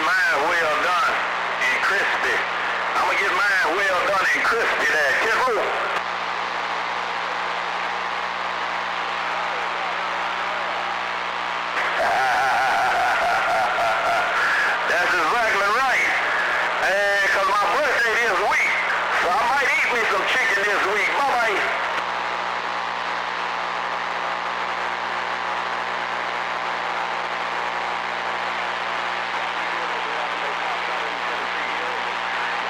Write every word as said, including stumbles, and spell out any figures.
mine well done and crispy. I'm gonna get mine well done and crispy there. Kiddo. That's exactly right. And cause my birthday this week, so I might eat me some chicken this week. Bye bye.